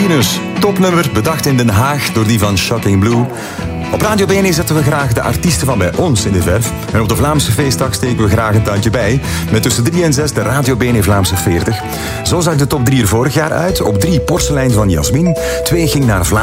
Venus. Topnummer, bedacht in Den Haag door die van Shocking Blue. Op Radio BNE zetten we graag de artiesten van bij ons in de verf. En op de Vlaamse feestdag steken we graag een tandje bij. Met tussen 3 en 6 de Radio BNE Vlaamse 40. Zo zag de top 3 er vorig jaar uit. Op 3 Porselein van Jasmin. 2 ging naar Vlaanderen.